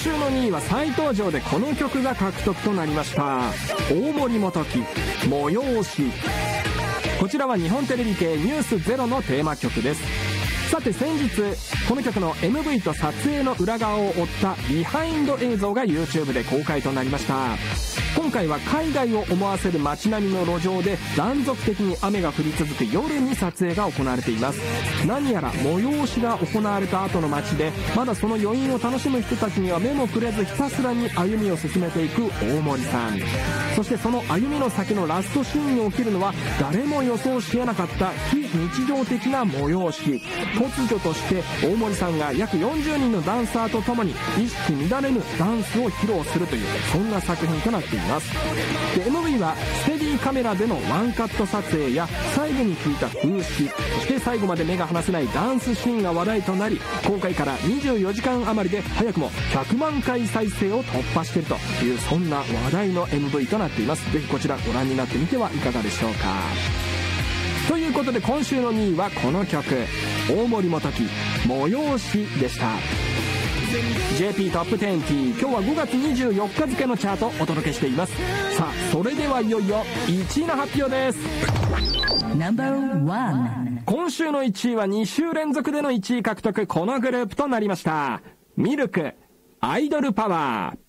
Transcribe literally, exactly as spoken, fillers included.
週のにいは再登場でこの曲が獲得となりました。大森元樹、催し。こちらは日本テレビ系ニュースゼロのテーマ曲です。さて先日この曲の エムブイ と撮影の裏側を追ったビハインド映像が YouTube で公開となりました。今回は海外を思わせる街並みの路上で断続的に雨が降り続く夜に撮影が行われています。何やら催しが行われた後の街でまだその余韻を楽しむ人たちには目もくれずひたすらに歩みを進めていく大森さん。そしてその歩みの先のラストシーンに起きるのは誰も予想し得なかった非日常的な催し。突如として大森さんが約よんじゅうにんのダンサーと共に意識乱れぬダンスを披露するというそんな作品となっています。で エムブイ はステディカメラでのワンカット撮影や最後に聞いた風刺、そして最後まで目が離せないダンスシーンが話題となり、公開からにじゅうよじかん余りで早くもひゃくまんかい再生を突破しているというそんな話題の エムブイ となっています。ぜひこちらご覧になってみてはいかがでしょうか。ということで今週のにいはこの曲、大森元樹、催しでした。 ジェーピー トップじゅう、今日はごがつにじゅうよっか付のチャートをお届けしています。さあそれではいよいよいちいの発表です。ナンバーワン、今週のいちいはにしゅう連続でのいちい獲得、このグループとなりました。ミルク、アイドルパワー。